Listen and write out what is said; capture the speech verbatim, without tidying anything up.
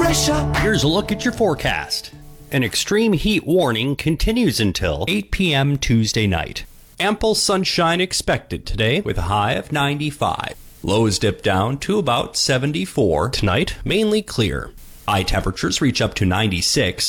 Fresh Up. Here's a look at your forecast. An extreme heat warning continues until eight p.m. Tuesday night. Ample sunshine expected today with a high of ninety-five. Lows dip down to about seventy-four. Tonight, mainly clear. High temperatures reach up to ninety-six.